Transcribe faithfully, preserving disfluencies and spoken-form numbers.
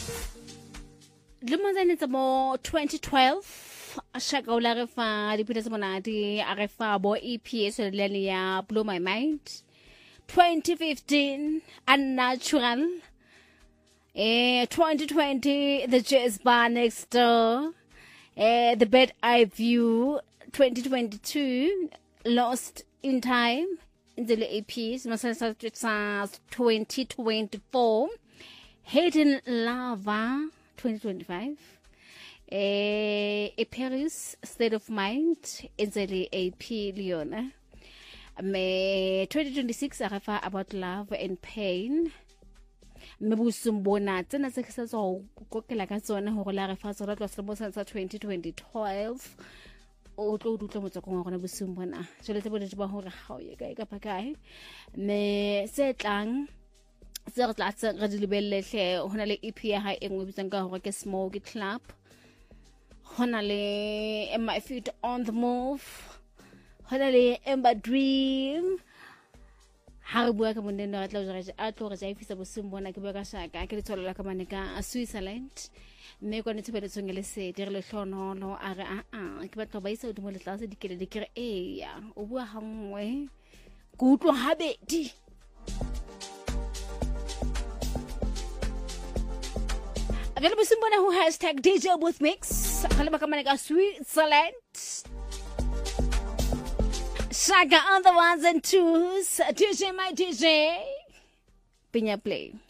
Lumazan is more twenty twelve. Shaka o la re fa dipina tsa monate a re fa bo E P S le ya Blow My Mind. twenty fifteen Unnatural. Eh, twenty twenty The Jazz Bar Next Door. Eh, The Bed Eye View. twenty twenty-two Lost in Time. In the E P S, twenty twenty-four Hidden Lava. twenty twenty-five eh e Paris State of Mind in the A P Leona me twenty twenty-six a refa about love and pain me busumbona tsena se se so kokela ka tsona ho la refa tsona tlo se mo sa twenty twelve o tlo dutla motso go ngwana busumbona jole tse bodite ba hore ha o ye kae ka pa kae me se tlang se re tla tse re di lebellehle hona le E P ya ha engwe bitsang ka hore ke Smoke Club hona le My Feet on the Move hona le Ember Dream ha re bua ka monene re tla re a tlo re ja ifisa bosumbona ke bua ka shaka ke le tsholela ka maneka a Switzerland mme go ne tshebele tsongele se dire le hlonolo a re a a ke batla ba isa udimo le tlase dikele dikere e ya o bua ha ngwe go utlwa habedi Agad busumbona who hashtag D J Booth Mix kalima kama neka Switzerland Shaka on the ones and twos D J my D J Pinya play